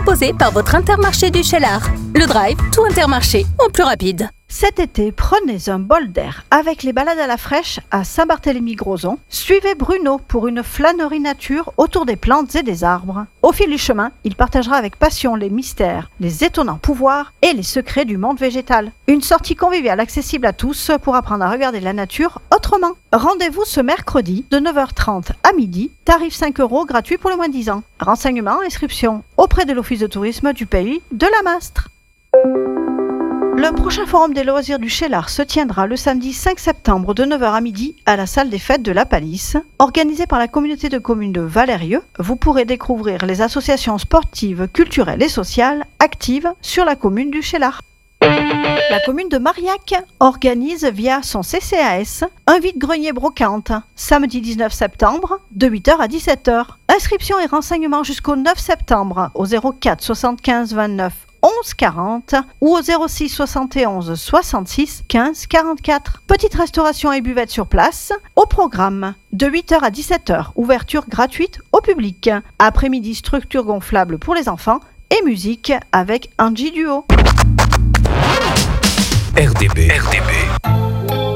proposé par votre Intermarché du Cheylard. Le drive, tout Intermarché, en plus rapide. Cet été, prenez un bol d'air avec les balades à la fraîche à Saint-Barthélemy-Grozon. Suivez Bruno pour une flânerie nature autour des plantes et des arbres. Au fil du chemin, il partagera avec passion les mystères, les étonnants pouvoirs et les secrets du monde végétal. Une sortie conviviale accessible à tous pour apprendre à regarder la nature autrement. Rendez-vous ce mercredi de 9h30 à midi, tarif 5 €, gratuit pour les moins de 10 ans. Renseignements, inscription auprès de l'Office de tourisme du pays de la Mastre. Le prochain forum des loisirs du Cheylard se tiendra le samedi 5 septembre de 9h à midi à la salle des fêtes de la Palisse. Organisé par la communauté de communes de Valérieux, vous pourrez découvrir les associations sportives, culturelles et sociales actives sur la commune du Cheylard. La commune de Marillac organise via son CCAS un vide-grenier brocante, samedi 19 septembre, de 8h à 17h. Inscription et renseignements jusqu'au 9 septembre au 04 75 29 11 40 ou au 06 71 66 15 44. Petite restauration et buvette sur place. Au programme, de 8h à 17h, ouverture gratuite au public. Après-midi, structure gonflable pour les enfants et musique avec Angie Duo. RDB.